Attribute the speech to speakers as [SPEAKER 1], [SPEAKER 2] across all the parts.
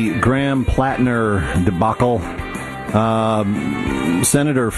[SPEAKER 1] Graham Plattner debacle. Senator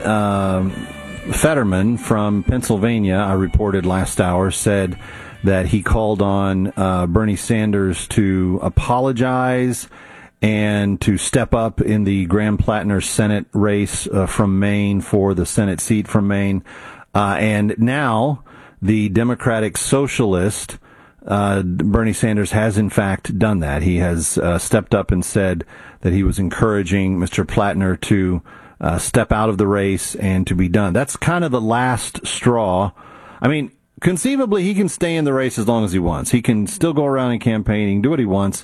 [SPEAKER 1] Fetterman from Pennsylvania, I reported last hour, said that he called on Bernie Sanders to apologize and to step up in the Graham Plattner Senate race from Maine for the Senate seat from Maine. And now the Democratic Socialist Bernie Sanders has in fact done that. He has stepped up and said that he was encouraging Mr. Plattner to step out of the race and to be done. That's kind of the last straw. I mean, conceivably, he can stay in the race as long as he wants. He can still go around and campaigning, do what he wants.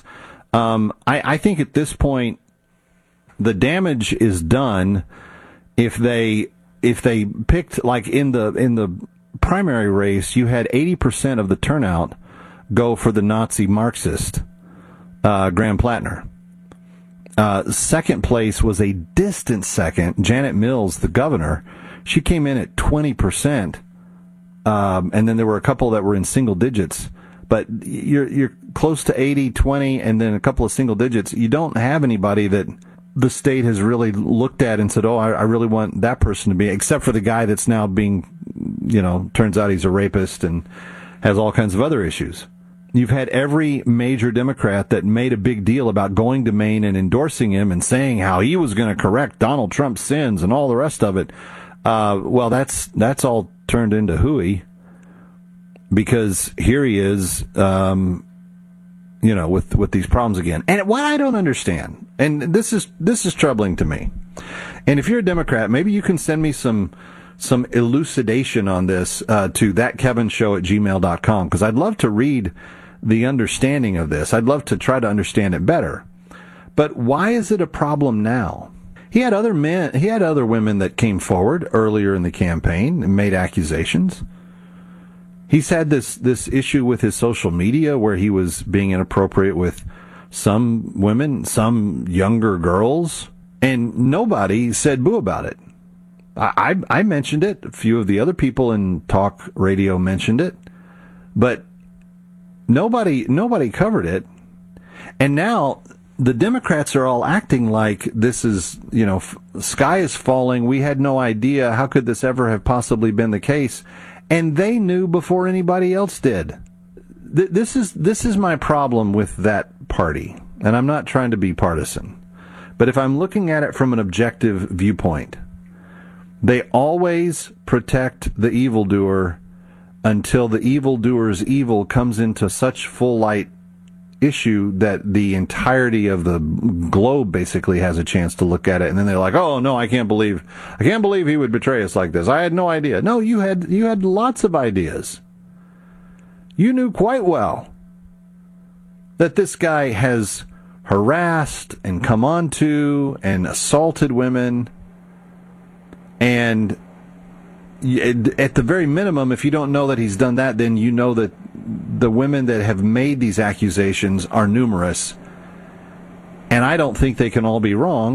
[SPEAKER 1] I think at this point, the damage is done if they picked, like in the primary race, you had 80% of the turnout go for the Nazi Marxist, Graham Plattner. Second place was a distant second. Janet Mills, the governor, she came in at 20%. And then there were a couple that were in single digits. But you're close to 80, 20, and then a couple of single digits. You don't have anybody that the state has really looked at and said, oh, I really want that person to be, except for the guy that's now being, turns out he's a rapist and has all kinds of other issues. You've had every major Democrat that made a big deal about going to Maine and endorsing him and saying how he was going to correct Donald Trump's sins and all the rest of it. Well, that's all turned into hooey, because here he is, with these problems again. And what I don't understand, and this is troubling to me. And if you're a Democrat, maybe you can send me some elucidation on this to thatkevinshow@gmail.com, because I'd love to read the understanding of this. I'd love to try to understand it better. But why is it a problem now? He had other women that came forward earlier in the campaign and made accusations. He's had this issue with his social media where he was being inappropriate with some women, some younger girls, and nobody said boo about it. I mentioned it. A few of the other people in talk radio mentioned it, but nobody covered it. And now the Democrats are all acting like this is, sky is falling. We had no idea. How could this ever have possibly been the case? And they knew before anybody else did. This is my problem with that party. And I'm not trying to be partisan. But if I'm looking at it from an objective viewpoint, they always protect the evildoer until the evildoer's evil comes into such full light issue that the entirety of the globe basically has a chance to look at it, and then they're like, "Oh no, I can't believe he would betray us like this. I had no idea." No, you had lots of ideas. You knew quite well that this guy has harassed and come on to and assaulted women, and at the very minimum, if you don't know that he's done that, then you know that the women that have made these accusations are numerous. And I don't think they can all be wrong.